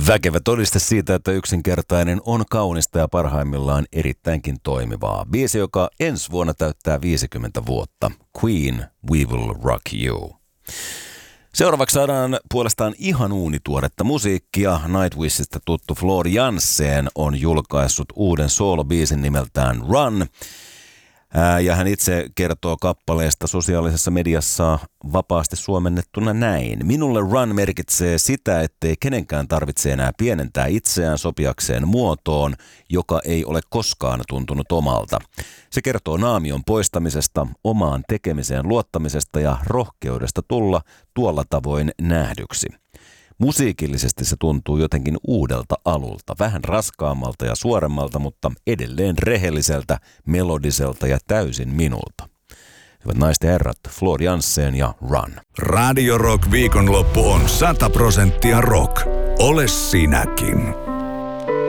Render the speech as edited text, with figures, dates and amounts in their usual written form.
Väkevä todiste siitä, että yksinkertainen on kaunista ja parhaimmillaan erittäinkin toimivaa. Biisi, joka ensi vuonna täyttää 50 vuotta. Queen, We Will Rock You. Seuraavaksi saadaan puolestaan ihan uunituoretta musiikkia. Nightwishista tuttu Floor Jansen on julkaissut uuden soolobiisin nimeltään Run. Ja hän itse kertoo kappaleesta sosiaalisessa mediassa vapaasti suomennettuna näin. Minulle Run merkitsee sitä, ettei kenenkään tarvitse enää pienentää itseään sopiakseen muotoon, joka ei ole koskaan tuntunut omalta. Se kertoo naamion poistamisesta, omaan tekemiseen luottamisesta ja rohkeudesta tulla tuolla tavoin nähdyksi. Musiikillisesti se tuntuu jotenkin uudelta alulta, vähän raskaammalta ja suoremmalta, mutta edelleen rehelliseltä, melodiselta ja täysin minulta. Hyvät naiset ja herrat, Floor Jansen ja Run. Radio Rock viikonloppu on 100% rock. Ole sinäkin.